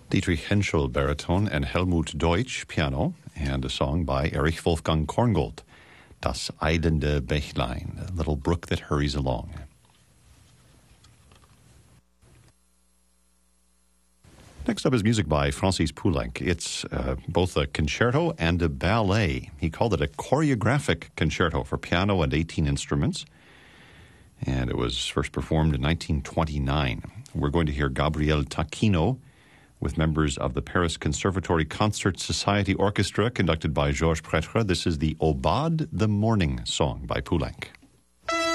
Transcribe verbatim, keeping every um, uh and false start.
Dietrich Henschel, baritone, and Helmut Deutsch, piano, and a song by Erich Wolfgang Korngold, Das eilende Bächlein, a little brook that hurries along. Next up is music by Francis Poulenc. It's uh, both a concerto and a ballet. He called it a choreographic concerto for piano and eighteen instruments, and it was first performed in nineteen twenty-nine. We're going to hear Gabriel Tacchino with members of the Paris Conservatory Concert Society Orchestra, conducted by Georges Prêtre. This is the Aubade, the Morning Song by Poulenc.